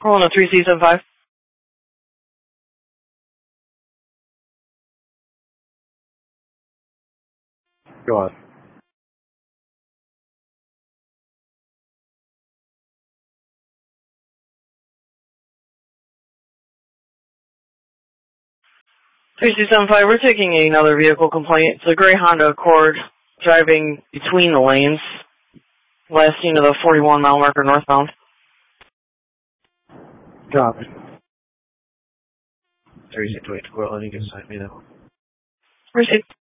Rolling a 3C75. Go on. We're taking another vehicle complaint. It's a gray Honda Accord driving between the lanes, last seen to the 41 mile marker northbound. Copy. 3C28 Coral, you can sign me now. Received.